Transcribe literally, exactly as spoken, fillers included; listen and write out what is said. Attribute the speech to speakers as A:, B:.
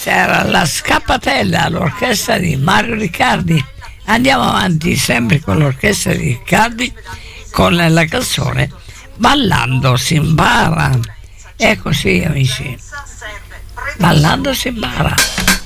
A: questa era la Scappatella, l'orchestra di Mario Riccardi. Andiamo avanti sempre con l'orchestra di Riccardi con la canzone Ballando si impara. È così, amici, ballando si impara.